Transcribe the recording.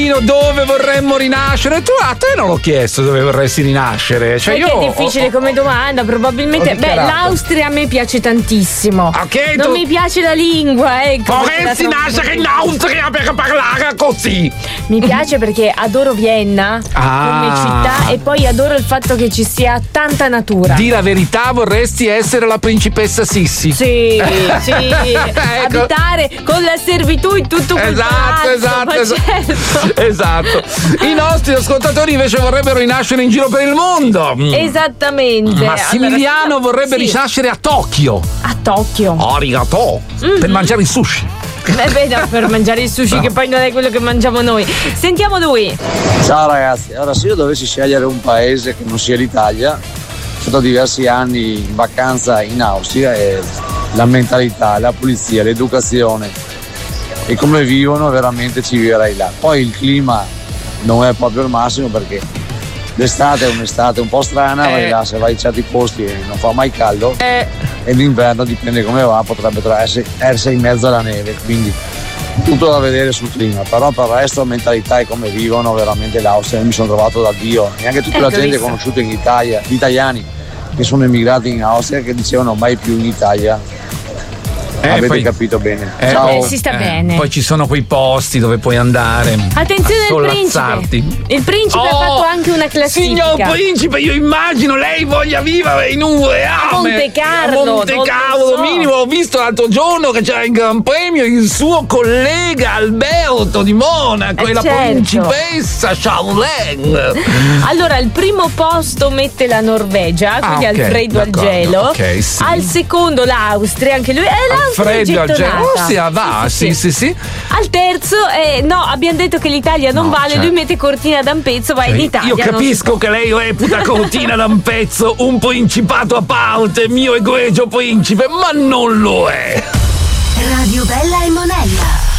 Dove vorremmo rinascere? A te non l'ho chiesto dove vorresti rinascere. Cioè io è difficile come domanda, probabilmente. L'Austria a me piace tantissimo. Okay, non mi piace la lingua, ecco. Vorresti nascere in Austria per parlare così? Mi piace perché adoro Vienna come città e poi adoro il fatto che ci sia tanta natura. Di la verità, vorresti essere la principessa Sissi? Sì. Ecco. Abitare con la servitù in tutto quel palazzo, Esatto. I nostri ascoltatori invece vorrebbero rinascere in giro per il mondo. Esattamente. Massimiliano vorrebbe rinascere a Tokyo. A Tokyo. Arigato. Per mangiare il sushi. No, per mangiare il sushi che poi non è quello che mangiamo noi. Sentiamo lui. Ciao ragazzi, allora se io dovessi scegliere un paese che non sia l'Italia, sono stato diversi anni in vacanza in Austria e la mentalità, la pulizia, l'educazione e come vivono veramente ci vivrei là. Poi il clima non è proprio il massimo perché l'estate è un'estate un po' strana, vai là, se vai in certi posti non fa mai caldo e l'inverno dipende come va, potrebbe essere in mezzo alla neve, quindi tutto da vedere sul clima, però per il resto mentalità e come vivono veramente l'Austria mi sono trovato da Dio, neanche tutta la gente conosciuta in Italia, gli italiani che sono emigrati in Austria che dicevano mai più in Italia. Avete capito bene. Ciao. Si sta bene. Poi ci sono quei posti dove puoi andare. Attenzione al principe. Il principe ha fatto anche una classifica. Signor principe, io immagino lei voglia vivere in un reame. Monte Carlo. Minimo. Ho visto l'altro giorno che c'era il Gran Premio il suo collega Alberto di Monaco e la principessa Charlene. Allora, al primo posto mette la Norvegia, quindi al freddo, al gelo. Sì. Al secondo l'Austria, anche lui. Freddo al gelo. Sì. Al terzo, no, abbiamo detto che l'Italia non vale, lui mette Cortina d'Ampezzo, vai in Italia. Io capisco che lei reputa Cortina d'Ampezzo un principato a parte, mio egregio principe, ma non lo è. Radio Bella e Monella.